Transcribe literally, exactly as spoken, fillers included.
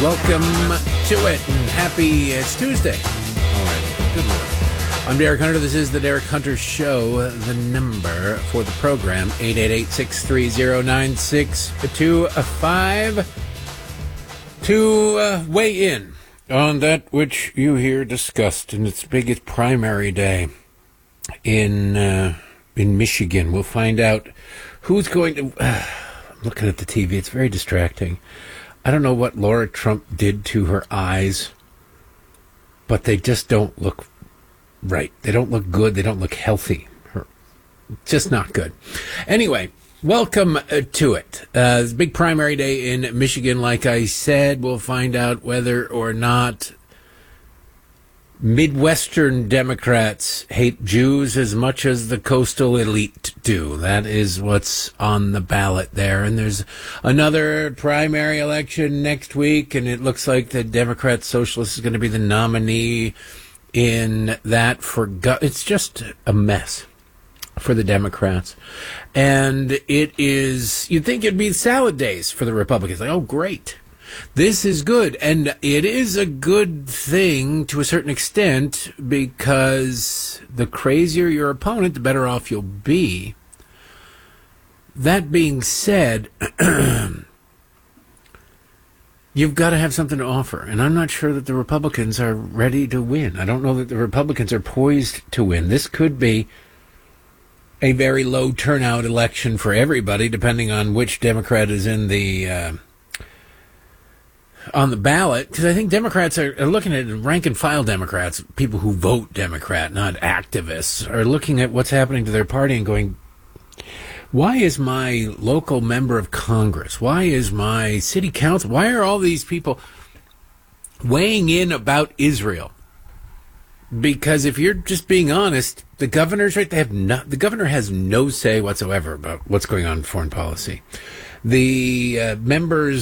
Welcome to it, and happy, it's Tuesday. All right, good Lord. I'm Derek Hunter. This is the Derek Hunter Show. The number for the program, eight eight eight, six three zero, nine six two five. To uh, weigh in on that which you hear discussed in its biggest primary day in uh, in Michigan. We'll find out who's going to... Uh, I'm looking at the T V. It's very distracting. I don't know what Laura Trump did to her eyes, but they just don't look right. They don't look good. They don't look healthy. Her, just not good. Anyway, welcome uh, to it. Uh, it's a big primary day in Michigan. Like I said, we'll find out whether or not Midwestern Democrats hate Jews as much as the coastal elite do. That is what's on the ballot there. And there's another primary election next week, and it looks like the Democrat Socialist is going to be the nominee in that for go- it's just a mess for the Democrats. And it is, you'd think it'd be salad days for the Republicans. Like, oh, great. This is good, and it is a good thing to a certain extent because the crazier your opponent, the better off you'll be. That being said, you've got to have something to offer, and I'm not sure that the Republicans are ready to win. I don't know that the Republicans are poised to win. This could be a very low turnout election for everybody, depending on which Democrat is in the... Uh, on the ballot, because I think Democrats are, are looking at rank and file Democrats, people who vote Democrat, not activists, are looking at what's happening to their party and going, why is my local member of Congress, why is my city council, why are all these people weighing in about Israel? Because if you're just being honest, the governors, right, they have not, the governor has no say whatsoever about what's going on in foreign policy. The uh, members